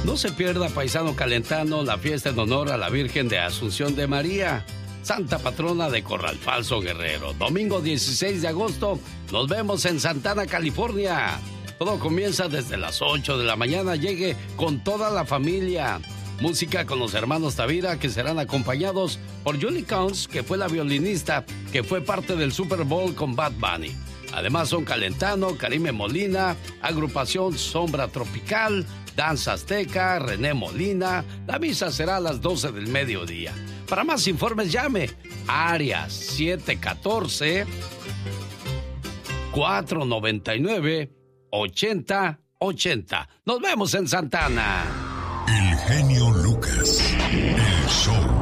No se pierda, paisano calentano, la fiesta en honor a la Virgen de Asunción de María, santa patrona de Corral Falso, Guerrero. Domingo 16 de agosto, nos vemos en Santana, California. Todo comienza desde las 8 de la mañana. Llegue con toda la familia. Música con los hermanos Tavira, que serán acompañados por Julie Counts, que fue la violinista que fue parte del Super Bowl con Bad Bunny. Además son Calentano, Karime Molina, Agrupación Sombra Tropical, Danza Azteca, René Molina. La misa será a las 12 del mediodía. Para más informes llame área 714-499-8080. Nos vemos en Santana. El genio Lucas, el show.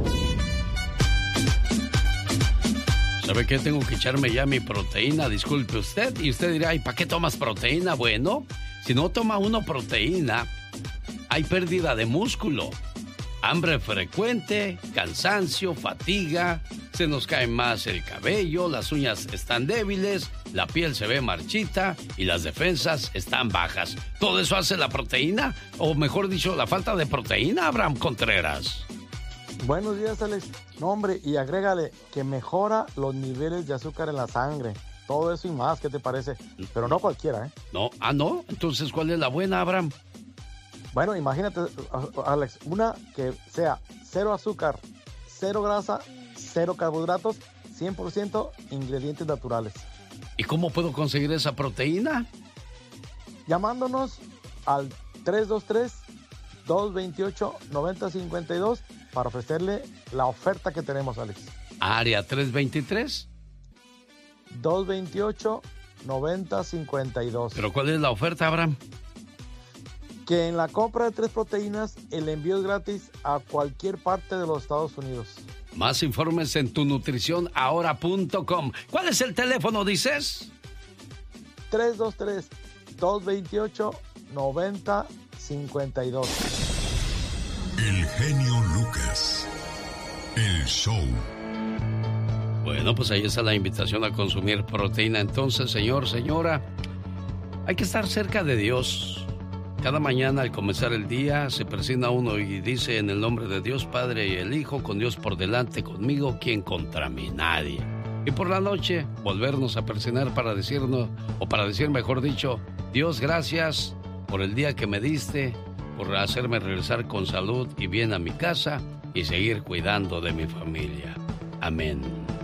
¿Sabe qué? Tengo que echarme ya mi proteína, disculpe usted. Y usted dirá, ¿y para qué tomas proteína? Bueno, si no toma uno proteína, hay pérdida de músculo, hambre frecuente, cansancio, fatiga, se nos cae más el cabello, las uñas están débiles, la piel se ve marchita y las defensas están bajas. ¿Todo eso hace la proteína? O mejor dicho, la falta de proteína, Abraham Contreras. Buenos días, Alex. No, hombre, y agrégale que mejora los niveles de azúcar en la sangre. Todo eso y más, ¿qué te parece? Pero no cualquiera, ¿eh? No, ¿no? Entonces, ¿cuál es la buena, Abraham? Bueno, imagínate, Alex, una que sea cero azúcar, cero grasa, cero carbohidratos, 100% ingredientes naturales. ¿Y cómo puedo conseguir esa proteína? Llamándonos al 323-228-9052 para ofrecerle la oferta que tenemos, Alex. Área 323. 228-9052. ¿Pero cuál es la oferta, Abraham? Que en la compra de 3 proteínas, el envío es gratis a cualquier parte de los Estados Unidos. Más informes en tunutricionahora.com. ¿Cuál es el teléfono, dices? 323-228-9052. El genio Lucas, el show. Bueno, pues ahí está la invitación a consumir proteína. Entonces, señor, señora, hay que estar cerca de Dios. Cada mañana al comenzar el día se presina uno y dice: en el nombre de Dios Padre y el Hijo, con Dios por delante, conmigo, ¿quién contra mí? Nadie. Y por la noche volvernos a persignar para decirnos, o para decir mejor dicho, Dios, gracias por el día que me diste, por hacerme regresar con salud y bien a mi casa y seguir cuidando de mi familia. Amén.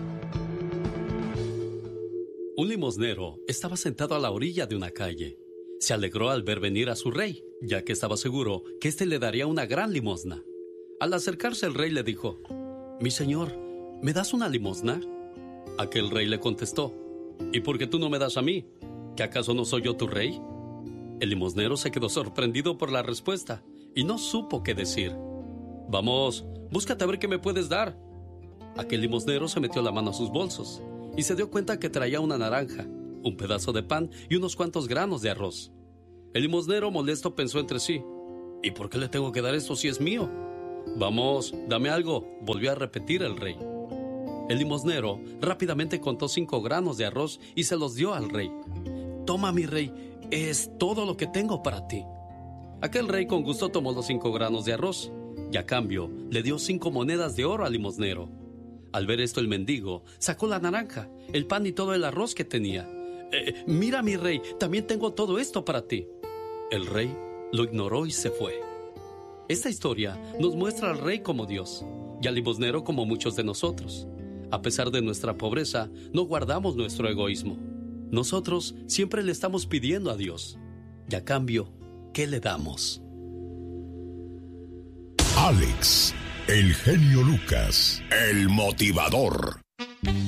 Un limosnero estaba sentado a la orilla de una calle. Se alegró al ver venir a su rey, ya que estaba seguro que éste le daría una gran limosna. Al acercarse el rey le dijo: «Mi señor, ¿me das una limosna?». Aquel rey le contestó: «¿Y por qué tú no me das a mí? ¿Que acaso no soy yo tu rey?». El limosnero se quedó sorprendido por la respuesta y no supo qué decir. «Vamos, búscate a ver qué me puedes dar». Aquel limosnero se metió la mano a sus bolsos y se dio cuenta que traía una naranja, un pedazo de pan y unos cuantos granos de arroz. El limosnero, molesto, pensó entre sí: ¿y por qué le tengo que dar esto si es mío? «Vamos, dame algo», volvió a repetir el rey. El limosnero rápidamente contó 5 granos de arroz y se los dio al rey. «Toma, mi rey, es todo lo que tengo para ti». Aquel rey con gusto tomó los 5 granos de arroz y a cambio le dio 5 monedas de oro al limosnero. Al ver esto, el mendigo sacó la naranja, el pan y todo el arroz que tenía. «Mira, mi rey, también tengo todo esto para ti». El rey lo ignoró y se fue. Esta historia nos muestra al rey como Dios y al limosnero como muchos de nosotros. A pesar de nuestra pobreza, no guardamos nuestro egoísmo. Nosotros siempre le estamos pidiendo a Dios. Y a cambio, ¿qué le damos? Alex, el genio Lucas, el motivador.